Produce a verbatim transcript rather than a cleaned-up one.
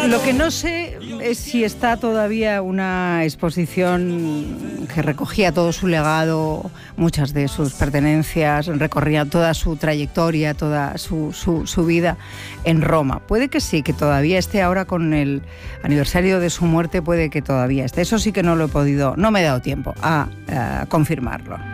Lo que no sé es si está todavía una exposición que recogía todo su legado, muchas de sus pertenencias, recorría toda su trayectoria, toda su, su, su vida en Roma. Puede que sí, que todavía esté ahora con el aniversario de su muerte, puede que todavía esté. Eso sí que no lo he podido, no me he dado tiempo a, a confirmarlo.